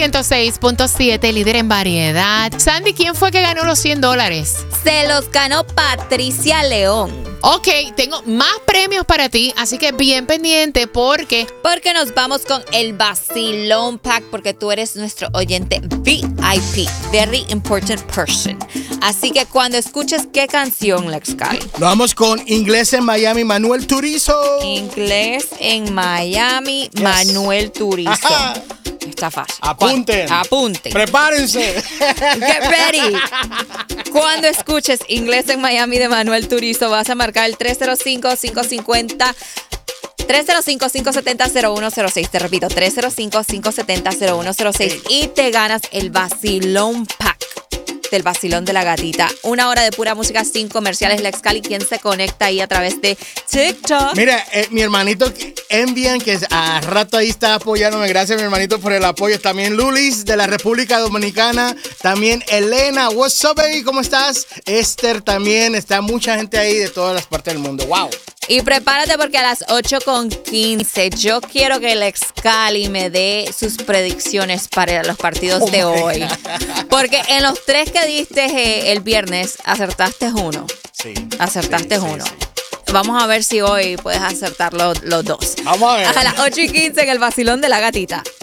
106.7, líder en variedad. Sandy, ¿quién fue que ganó los $100? Se los ganó Patricia León. Ok, tengo más premios para ti, así que bien pendiente porque nos vamos con el Vacilón Pack, porque tú eres nuestro oyente VIP, Very Important Person. Así que cuando escuches qué canción, Lex Cali. Nos vamos con Inglés en Miami, Manuel Turizo. Inglés en Miami, yes. Manuel Turizo. Ajá. Está fácil. Apunten. Prepárense. Get ready. Cuando escuches Inglés en Miami de Manuel Turizo, vas a marcar el 305-570-0106. Te repito, 305-570-0106. Y te ganas el Vacilón Pack del Vacilón de la Gatita. 1 hora de pura música sin comerciales. Lex Cali, ¿quién se conecta ahí a través de TikTok? Mira, mi hermanito Envian, que a rato ahí está apoyándome. Gracias, mi hermanito, por el apoyo. También Lulis, de la República Dominicana. También Elena. What's up, baby? ¿Cómo estás? Esther también. Está mucha gente ahí de todas las partes del mundo. Wow. Y prepárate porque a las 8:15 yo quiero que Lex Cali me dé sus predicciones para los partidos de hoy. Porque en los 3 que diste el viernes, acertaste uno. Sí. Acertaste uno. Sí. Vamos a ver si hoy puedes acertar los 2. Vamos a ver. A las 8:15 en el Vacilón de la Gatita.